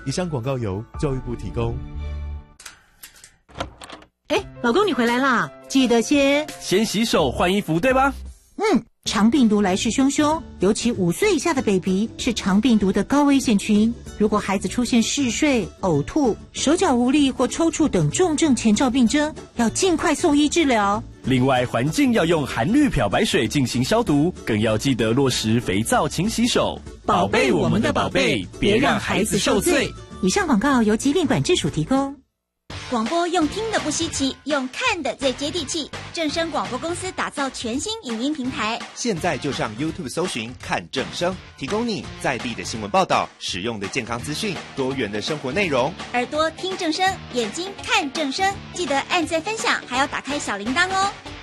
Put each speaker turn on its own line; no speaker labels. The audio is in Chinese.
以上广告由教育部提供。
老公你回来啦，记得先
洗手换衣服，对吧？
肠病毒来势汹汹，尤其5岁以下的 baby 是肠病毒的高危险群。如果孩子出现嗜睡、呕吐、手脚无力或抽搐等重症前兆病征，要尽快送医治疗。
另外，环境要用含氯漂白水进行消毒，更要记得落实肥皂勤洗手，
宝贝我们的宝贝，别让孩子受罪。以上广告由疾病管制署提供。
广播用听的不稀奇，用看的最接地气。正声广播公司打造全新影音平台，
现在就上 YouTube 搜寻看正声，提供你在地的新闻报道、实用的健康资讯、多元的生活内容。
耳朵听正声，眼睛看正声，记得按赞分享，还要打开小铃铛哦。